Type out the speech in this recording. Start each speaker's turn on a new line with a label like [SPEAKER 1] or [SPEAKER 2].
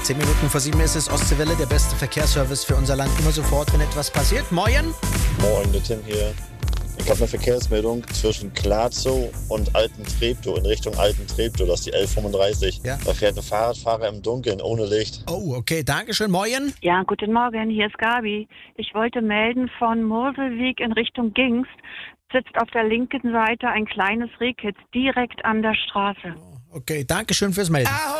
[SPEAKER 1] 10 Minuten vor 7 ist es, Ostseewelle, der beste Verkehrsservice für unser Land. Immer sofort, wenn etwas passiert. Moin!
[SPEAKER 2] Moin, der Tim hier. Ich habe eine Verkehrsmeldung zwischen Glatzow und Alten-Treptow in Richtung Alten-Treptow, das ist die 1135.
[SPEAKER 1] Ja.
[SPEAKER 2] Da fährt ein Fahrradfahrer im Dunkeln ohne Licht.
[SPEAKER 1] Oh, okay, Dankeschön. Moin!
[SPEAKER 3] Ja, guten Morgen, hier ist Gabi. Ich wollte melden, von Moselweg in Richtung Gingst sitzt auf der linken Seite ein kleines Rehkitz direkt an der Straße.
[SPEAKER 1] Okay, Dankeschön fürs Melden.